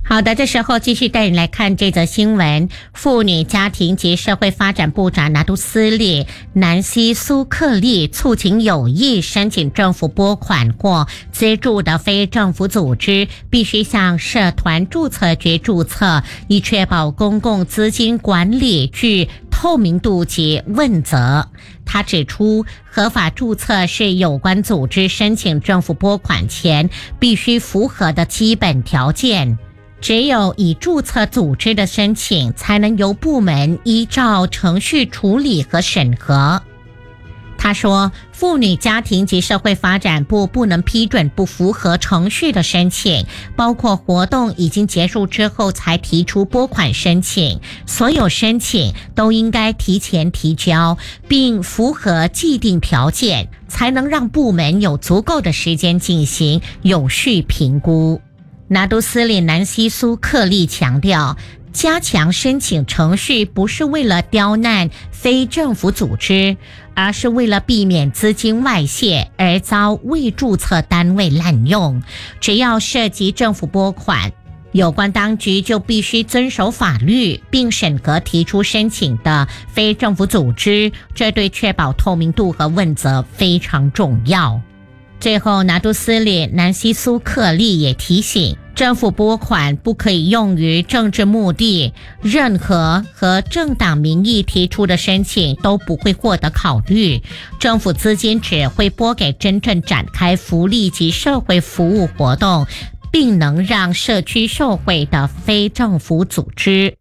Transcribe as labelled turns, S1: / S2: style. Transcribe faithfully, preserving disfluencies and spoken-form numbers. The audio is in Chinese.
S1: 好的，这时候继续带你来看这则新闻。妇女家庭及社会发展部长拿督斯里南希苏克利促请有意申请政府拨款或资助的非政府组织必须向社团注册局注册，以确保公共资金管理具透明度及问责。他指出，合法注册是有关组织申请政府拨款前必须符合的基本条件。只有以注册组织的申请，才能由部门依照程序处理和审核。他说，妇女家庭及社会发展部不能批准不符合程序的申请，包括活动已经结束之后才提出拨款申请。所有申请都应该提前提交，并符合既定条件，才能让部门有足够的时间进行有序评估。拿督斯里南希苏克利强调，加强申请程序不是为了刁难非政府组织，而是为了避免资金外泄而遭未注册单位滥用。只要涉及政府拨款，有关当局就必须遵守法律，并审核提出申请的非政府组织，这对确保透明度和问责非常重要。最后，拿督斯里南希苏克利也提醒，政府拨款不可以用于政治目的，任何和政党名义提出的申请都不会获得考虑。政府资金只会拨给真正展开福利及社会服务活动，并能让社区受惠的非政府组织。